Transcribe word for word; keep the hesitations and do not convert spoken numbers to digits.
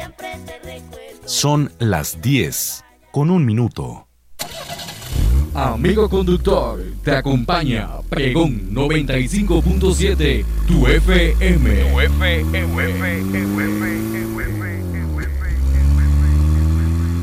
Son las diez con un minuto. Amigo conductor, te acompaña Pregón noventa y cinco punto siete, tu F M. Tu F M.